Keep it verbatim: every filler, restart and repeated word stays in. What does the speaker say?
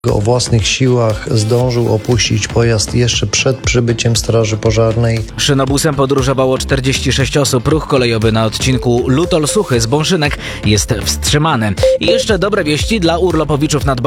O własnych siłach zdążył opuścić pojazd jeszcze przed przybyciem straży pożarnej. Szynobusem podróżowało czterdzieści sześć osób. Ruch kolejowy na odcinku Lutol-Suchy z Bąszynek jest wstrzymany. I jeszcze dobre wieści dla urlopowiczów nad